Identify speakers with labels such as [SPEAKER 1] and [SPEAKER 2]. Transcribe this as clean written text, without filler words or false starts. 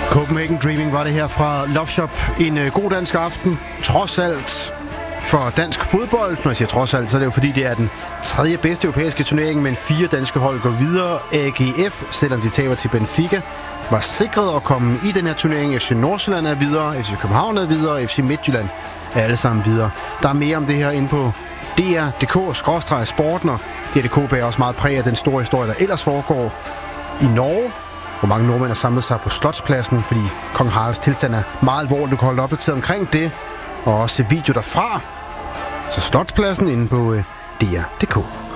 [SPEAKER 1] Copenhagen Dreaming var det her fra Love Shop. En god dansk aften, trods alt for dansk fodbold. Når jeg siger trods alt, så er det jo fordi, det er den tredje bedste europæiske turnering, men 4 danske hold går videre. AGF, selvom de taber til Benfica, var sikret at komme i den her turnering. FC Nordsjælland er videre, FC København er videre, FC Midtjylland er alle sammen videre. Der er mere om det her inde på DR.dk/sporten, og DR.dk bærer også meget præg af den store historie, der ellers foregår i Norge, hvor mange nordmænd har samlet sig på Slotspladsen, fordi kong Haralds tilstand er meget alvorlig. Du kan holde opdateret omkring det, og også video derfra. Så Slotspladsen inde på DR.dk.